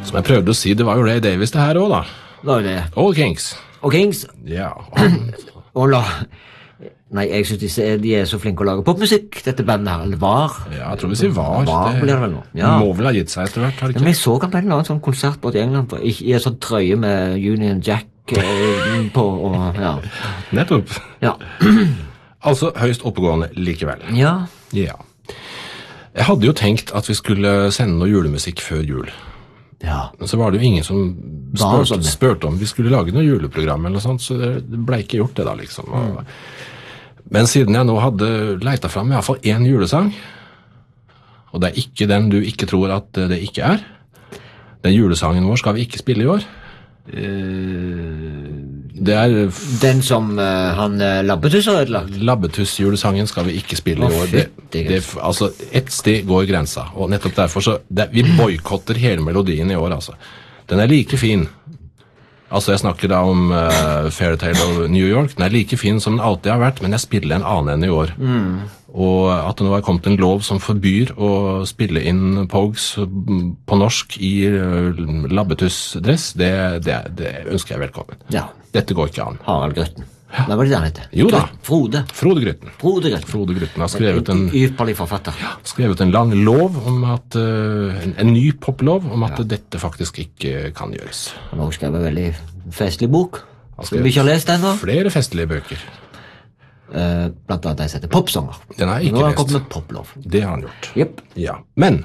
Som jeg prøvde å si, det var jo Ray Davies det her også da. Var det? All Kings. Og Kings? Ja. Nei, jeg synes de så flinke å lage popmusikk, dette bandet her, eller var. Ja, jeg tror vi sier var. Var blir det vel nå. Ja. Må vel ha gitt seg etter hvert, har det ikke? Men jeg så han på en eller annen sånn konsert borte i England, i en sånn trøye med Union Jack på, og ja. Nettopp. Ja. Altså høyst oppegående likevel. Ja. Ja. Jeg hadde jo tenkt at vi skulle sende noe julemusikk før jul. Ja. Men så var det jo ingen som spurte om vi skulle lage noe juleprogram eller noe sånt, så det ble ikke gjort det da, liksom. Men siden jeg nå hadde leita fram i hvert fall en julesang, og det ikke den du ikke tror at det ikke er, den julesangen vår skal vi ikke spille i år. Det den som han Labbetuss har ødelagt? Labbetuss-julesangen skal vi ikke spille i år. Altså, et sted går grensa, og nettopp derfor vi boykotter hele melodien i år, altså. Den er like fin. Altså, jeg snakker da om Fairytale of New York. Den er like fin som den alltid har vært, men jeg spiller en annen enn i år. Og at det nå har kommet en lov som forbyr å spille inn Pogues på norsk i Labbetuss-dress, det ønsker jeg velkommen. Ja. Dette går ikke an. Harald Grytten. Hva var det han heter? Jo da. Frode Grytten. Frode Grytten har skrevet ypperlig forfatter. Ja, skrevet en lang lov om at, en ny poplov om at dette faktisk ikke kan gjøres. Han har skrevet en veldig festlig bok. Skal vi ikke ha lest den da? Flere festlige bøker. Blant annet en som heter Popsanger. Den har jeg ikke lest. Nå har han kommet med poplov. Det har han gjort. Yep. Ja, men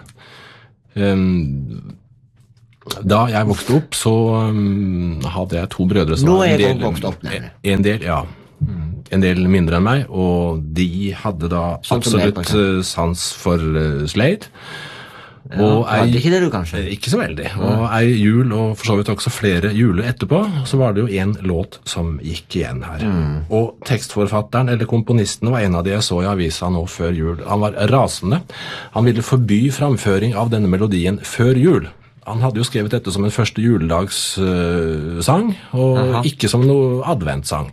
da jeg vokste opp, så hadde jeg to brødre som var en del mindre enn meg, og de hadde da absolutt sans for Slade. Og hadde ikke det du kanskje? Ikke så veldig. Og ei jul, og for så vidt også flere juler etterpå, så var det jo en låt som gikk igjen her. Og tekstforfatteren, eller komponisten, var en av de jeg så i avisa nå før jul. Han var rasende. Han ville forby framføring av denne melodien før jul. Han hadde jo skrevet dette som en første juledagssang, og ikke som noe adventsang.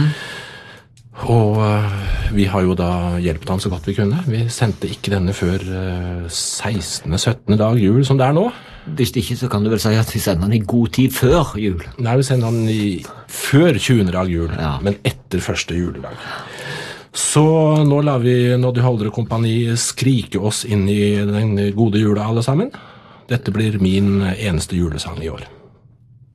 Og vi har jo da hjulpet ham så godt vi kunne. Vi sendte ikke denne før 16.-17. dag jul, som det er nå. Hvis ikke, så kan du vel si at vi sender den i god tid før jul. Nei, vi sender den før 20. dag jul, men etter første juledag. Så nå lar vi Noddy Holder og kompani skrike oss inn i den gode jula alle sammen. Dette blir min eneste julesang i år.